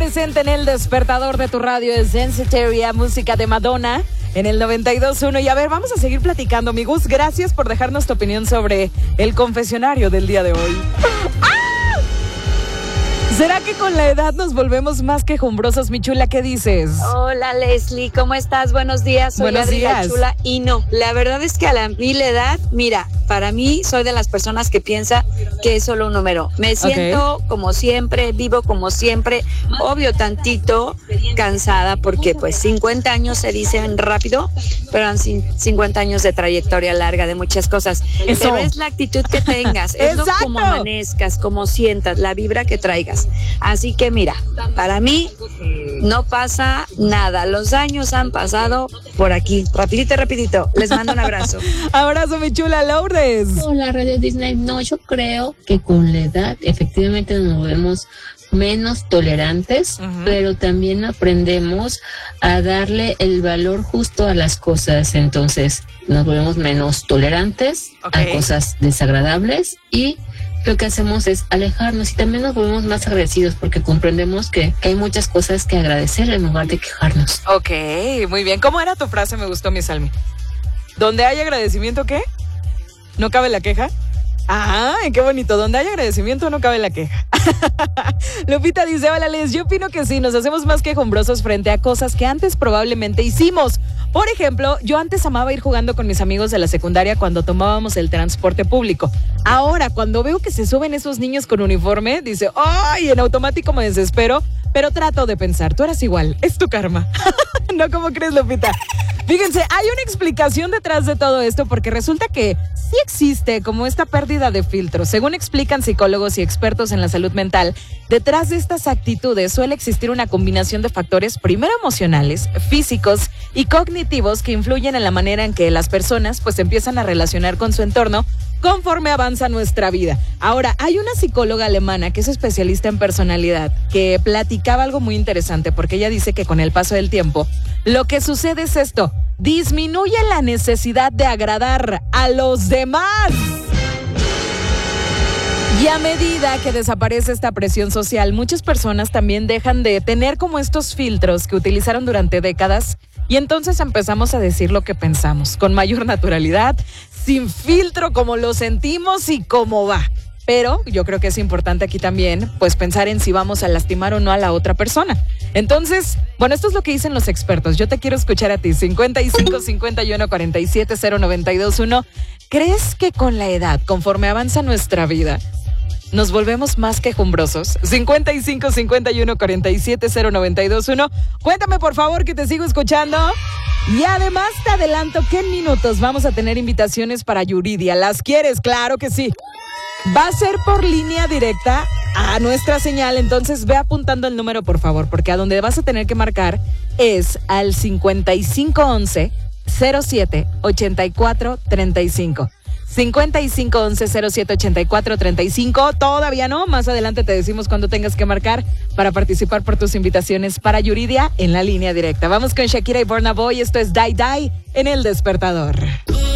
presente en el despertador de tu radio es Danceteria, música de Madonna en el 92.1. Y a ver, vamos a seguir platicando, mi Gus. Gracias por dejarnos tu opinión sobre el confesionario del día de hoy. ¿Será que con la edad nos volvemos más quejumbrosos, mi chula? ¿Qué dices? Hola, Leslie, ¿cómo estás? Buenos días, soy Adri la Chula. Y no, la verdad es que a mí la edad, mira, para mí soy de las personas que piensa que es solo un número. Me siento como siempre, vivo como siempre, obvio tantito cansada porque pues 50 años se dicen rápido, pero han 50 años de trayectoria larga de muchas cosas. Eso. Pero es la actitud que tengas, es lo como amanezcas, como sientas, la vibra que traigas. Así que mira, para mí no pasa nada. Los años han pasado por aquí, rapidito. Les mando un abrazo. Abrazo, mi chula Lourdes. Hola, Radio Disney. No, yo creo que con la edad efectivamente nos vemos menos tolerantes, pero también aprendemos a darle el valor justo a las cosas. Entonces nos volvemos menos tolerantes a cosas desagradables y lo que hacemos es alejarnos y también nos volvemos más agradecidos porque comprendemos que hay muchas cosas que agradecer en lugar de quejarnos. Ok, muy bien. ¿Cómo era tu frase? Me gustó, mi Salmi. ¿Donde hay agradecimiento, qué? ¿No cabe la queja? Ah, qué bonito. Donde hay agradecimiento no cabe la queja. Lupita dice, hola Les, yo opino que sí, nos hacemos más quejumbrosos frente a cosas que antes probablemente hicimos. Por ejemplo, yo antes amaba ir jugando con mis amigos de la secundaria cuando tomábamos el transporte público. Ahora, cuando veo que se suben esos niños con uniforme, dice, ¡ay! En automático me desespero, pero trato de pensar, tú eras igual, es tu karma. ¿No? ¿Cómo crees, Lupita? Fíjense, hay una explicación detrás de todo esto porque resulta que sí existe como esta pérdida de filtros. Según explican psicólogos y expertos en la salud mental, detrás de estas actitudes suele existir una combinación de factores primero emocionales, físicos y cognitivos que influyen en la manera en que las personas pues empiezan a relacionar con su entorno conforme avanza nuestra vida. Ahora, hay una psicóloga alemana que es especialista en personalidad que platicaba algo muy interesante porque ella dice que con el paso del tiempo lo que sucede es esto: disminuye la necesidad de agradar a los demás. Y a medida que desaparece esta presión social, muchas personas también dejan de tener como estos filtros que utilizaron durante décadas y entonces empezamos a decir lo que pensamos con mayor naturalidad, sin filtro, como lo sentimos y cómo va. Pero yo creo que es importante aquí también, pues, pensar en si vamos a lastimar o no a la otra persona. Entonces, bueno, esto es lo que dicen los expertos. Yo te quiero escuchar a ti. 55 51 47 0921. ¿Crees que con la edad, conforme avanza nuestra vida, nos volvemos más quejumbrosos? 55 51 47 0921. Cuéntame, por favor, que te sigo escuchando. Y además te adelanto que en minutos vamos a tener invitaciones para Yuridia. ¿Las quieres? Claro que sí. Va a ser por línea directa a nuestra señal, entonces ve apuntando el número, por favor, porque a donde vas a tener que marcar es al 5511 07 84 35. 5511 07 84 35. Todavía no, más adelante te decimos cuándo tengas que marcar para participar por tus invitaciones para Yuridia en la línea directa. Vamos con Shakira y Burna Boy. Esto es Die Die en El Despertador.